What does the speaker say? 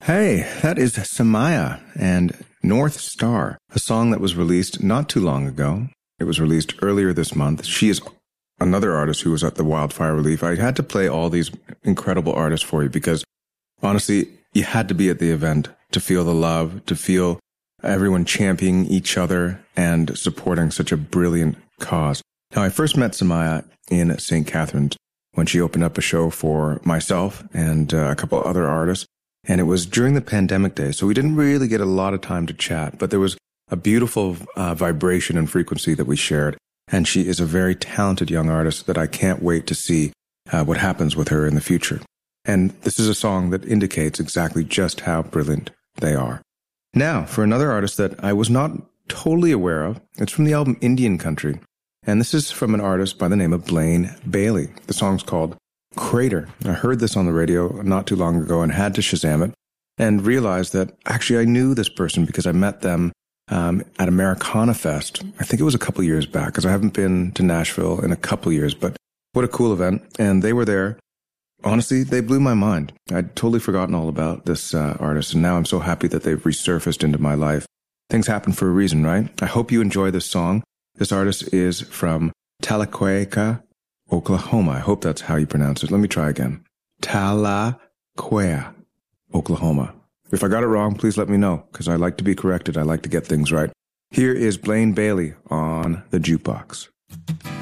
Hey, that is Samaya and North Star, a song that was released not too long ago. It was released earlier this month. She is another artist who was at the Wildfire Relief. I had to play all these incredible artists for you because, honestly, you had to be at the event to feel the love, to feel everyone championing each other and supporting such a brilliant cause. Now, I first met Samaya in St. Catharines when she opened up a show for myself and a couple other artists. And it was during the pandemic days, so we didn't really get a lot of time to chat, but there was a beautiful vibration and frequency that we shared. And she is a very talented young artist that I can't wait to see what happens with her in the future. And this is a song that indicates exactly just how brilliant they are. Now, for another artist that I was not totally aware of, it's from the album Indian Country. And this is from an artist by the name of Blaine Bailey. The song's called Crater. I heard this on the radio not too long ago and had to Shazam it and realized that actually I knew this person because I met them at Americana Fest. I think it was a couple years back because I haven't been to Nashville in a couple years, but what a cool event. And they were there. Honestly, they blew my mind. I'd totally forgotten all about this artist, and now I'm so happy that they've resurfaced into my life. Things happen for a reason, right? I hope you enjoy this song. This artist is from Tahlequah, Oklahoma. I hope that's how you pronounce it. Let me try again. Tahlequah, Oklahoma. If I got it wrong, please let me know, because I like to be corrected. I like to get things right. Here is Blaine Bailey on the Jukebox.